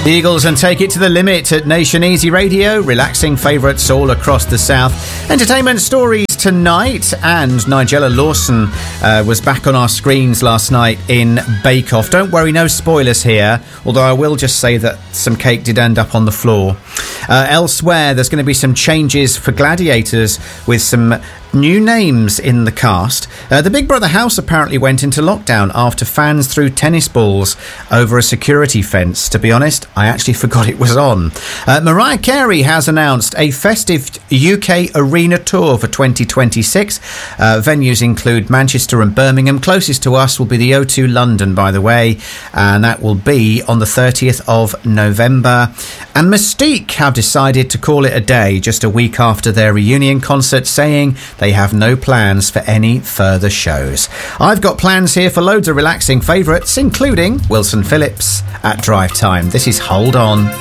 The Eagles and Take It to the Limit at Nation Easy Radio, relaxing favourites all across the south. Entertainment stories tonight, and Nigella Lawson was back on our screens last night in Bake Off. Don't worry, no spoilers here, although I will just say that some cake did end up on the floor. Elsewhere, there's going to be some changes for Gladiators with some new names in the cast. The Big Brother house apparently went into lockdown after fans threw tennis balls over a security fence. To be honest, I actually forgot it was on. Mariah Carey has announced a festive UK arena tour for 2026. Venues include Manchester and Birmingham. Closest to us will be the O2 London, by the way, and that will be on the 30th of November. And Mystique have decided to call it a day just a week after their reunion concert, saying they have no plans for any further shows. I've got plans here for loads of relaxing favourites, including Wilson Phillips at Drive Time. This is Hold On.